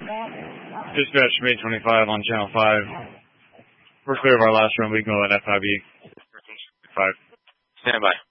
Dispatch from 825 on Channel 5. We're clear of our last run. We can go at FIB. 5. Stand by.